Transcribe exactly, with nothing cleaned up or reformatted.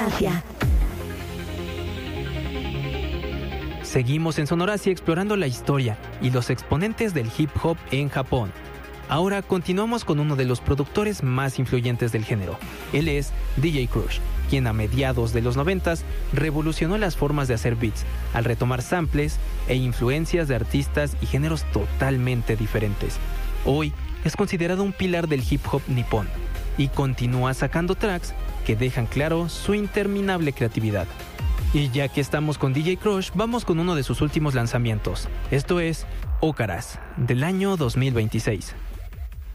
Sonoracia. Seguimos en Sonoracia explorando la historia y los exponentes del hip hop en Japón. Ahora continuamos con uno de los productores más influyentes del género. Él es D J Krush, quien a mediados de los noventas revolucionó las formas de hacer beats al retomar samples e influencias de artistas y géneros totalmente diferentes. Hoy es considerado un pilar del hip hop nipón y continúa sacando tracks que dejan claro su interminable creatividad. Y ya que estamos con D J Krush, vamos con uno de sus últimos lanzamientos. Esto es Ócaras, del año dos mil veintiséis.